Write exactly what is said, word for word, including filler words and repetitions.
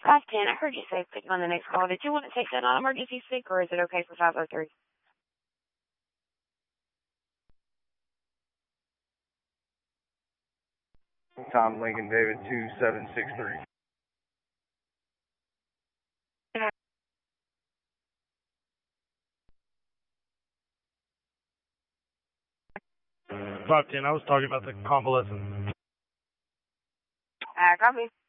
five ten, I heard you say pick on the next call. Did you want to take that on emergency sick, or is it okay for five oh three? Tom Lincoln David two seven six three. five ten, I was talking about the convalescent. Uh, copy.